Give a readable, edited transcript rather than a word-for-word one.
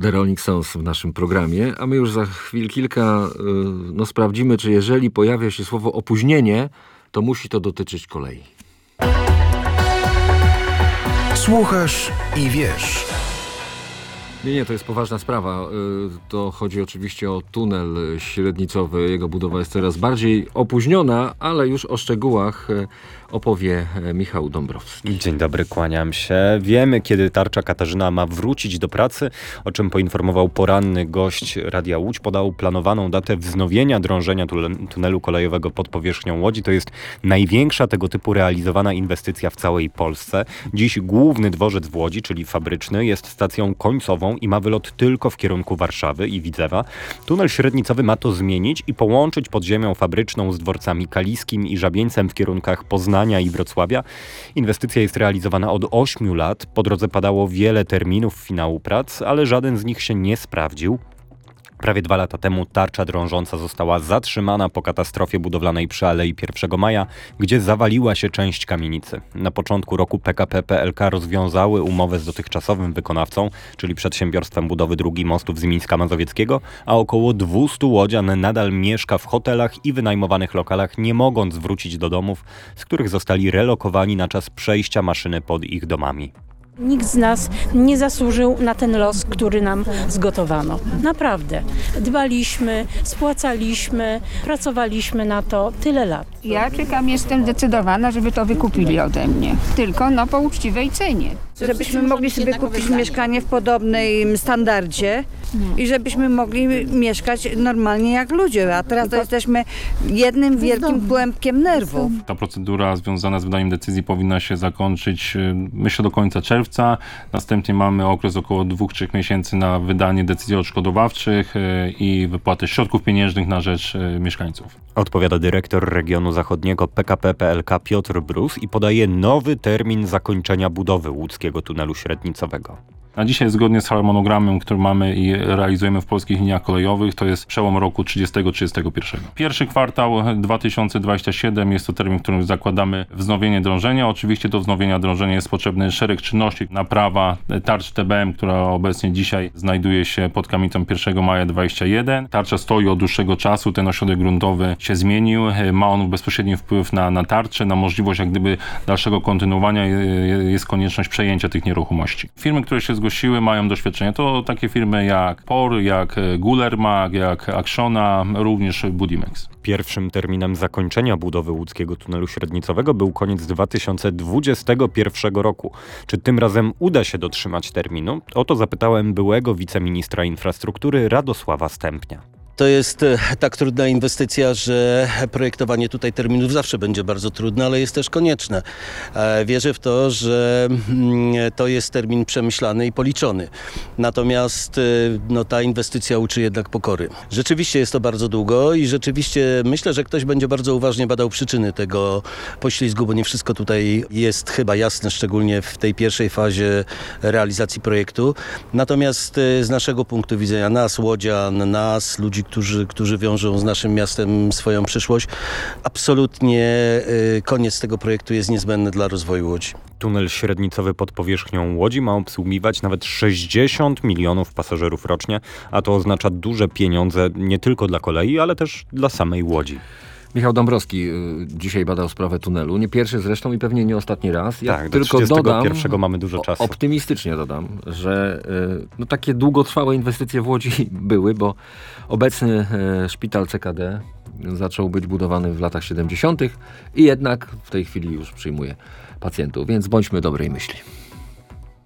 The Rolling Stones w naszym programie, a my już za chwil kilka sprawdzimy, czy jeżeli pojawia się słowo opóźnienie, to musi to dotyczyć kolei. Słuchasz i wiesz. Nie, to jest poważna sprawa. To chodzi oczywiście o tunel średnicowy. Jego budowa jest coraz bardziej opóźniona, ale już o szczegółach opowie Michał Dąbrowski. Dzień dobry, kłaniam się. Wiemy, kiedy tarcza Katarzyna ma wrócić do pracy, o czym poinformował poranny gość Radia Łódź. Podał planowaną datę wznowienia drążenia tunelu kolejowego pod powierzchnią Łodzi. To jest największa tego typu realizowana inwestycja w całej Polsce. Dziś główny dworzec w Łodzi, czyli fabryczny, jest stacją końcową i ma wylot tylko w kierunku Warszawy i Widzewa. Tunel średnicowy ma to zmienić i połączyć podziemią fabryczną z dworcami Kaliskim i Żabieńcem w kierunkach Poznania i Wrocławia. Inwestycja jest realizowana od 8 lat. Po drodze padało wiele terminów finału prac, ale żaden z nich się nie sprawdził. Prawie 2 lata temu tarcza drążąca została zatrzymana po katastrofie budowlanej przy Alei 1 Maja, gdzie zawaliła się część kamienicy. Na początku roku PKP PLK rozwiązały umowę z dotychczasowym wykonawcą, czyli Przedsiębiorstwem Budowy Dróg i Mostów z Mińska Mazowieckiego, a około 200 łodzian nadal mieszka w hotelach i wynajmowanych lokalach, nie mogąc wrócić do domów, z których zostali relokowani na czas przejścia maszyny pod ich domami. Nikt z nas nie zasłużył na ten los, który nam zgotowano. Naprawdę. Dbaliśmy, spłacaliśmy, pracowaliśmy na to tyle lat. Ja jestem zdecydowana, żeby to wykupili ode mnie. Tylko po uczciwej cenie. Żebyśmy mogli sobie kupić mieszkanie w podobnym standardzie i żebyśmy mogli mieszkać normalnie jak ludzie. A teraz to jesteśmy jednym wielkim kłębkiem nerwów. Ta procedura związana z wydaniem decyzji powinna się zakończyć, myślę, do końca czerwca. Następnie mamy okres około 2-3 miesięcy na wydanie decyzji odszkodowawczych i wypłatę środków pieniężnych na rzecz mieszkańców. Odpowiada dyrektor regionu zachodniego PKP PLK Piotr Brus i podaje nowy termin zakończenia budowy łódzkiego tunelu średnicowego. Na dzisiaj zgodnie z harmonogramem, który mamy i realizujemy w polskich liniach kolejowych, to jest przełom roku 30-31. Pierwszy kwartał 2027 jest to termin, w którym zakładamy wznowienie drążenia. Oczywiście do wznowienia drążenia jest potrzebny szereg czynności. Naprawa tarcz TBM, która obecnie dzisiaj znajduje się pod kamienicą 1 maja 2021. Tarcza stoi od dłuższego czasu, ten ośrodek gruntowy się zmienił. Ma on bezpośredni wpływ na tarczę, na możliwość jak gdyby dalszego kontynuowania. Jest konieczność przejęcia tych nieruchomości. Firmy, które się zgłosiły, mają doświadczenie. To takie firmy jak POR, jak Gulermag, jak Actiona, również Budimex. Pierwszym terminem zakończenia budowy łódzkiego tunelu średnicowego był koniec 2021 roku. Czy tym razem uda się dotrzymać terminu? O to zapytałem byłego wiceministra infrastruktury Radosława Stępnia. To jest tak trudna inwestycja, że projektowanie tutaj terminów zawsze będzie bardzo trudne, ale jest też konieczne. Wierzę w to, że to jest termin przemyślany i policzony. Natomiast ta inwestycja uczy jednak pokory. Rzeczywiście jest to bardzo długo i rzeczywiście myślę, że ktoś będzie bardzo uważnie badał przyczyny tego poślizgu, bo nie wszystko tutaj jest chyba jasne, szczególnie w tej pierwszej fazie realizacji projektu. Natomiast z naszego punktu widzenia, nas, łodzian, nas, ludzi, którzy wiążą z naszym miastem swoją przyszłość, absolutnie koniec tego projektu jest niezbędny dla rozwoju Łodzi. Tunel średnicowy pod powierzchnią Łodzi ma obsługiwać nawet 60 milionów pasażerów rocznie, a to oznacza duże pieniądze nie tylko dla kolei, ale też dla samej Łodzi. Michał Dąbrowski dzisiaj badał sprawę tunelu. Nie pierwszy zresztą i pewnie nie ostatni raz. Ja tylko dodam, mamy dużo czasu. Optymistycznie dodam, że takie długotrwałe inwestycje w Łodzi były, bo obecny szpital CKD zaczął być budowany w latach 70. i jednak w tej chwili już przyjmuje pacjentów, więc bądźmy dobrej myśli.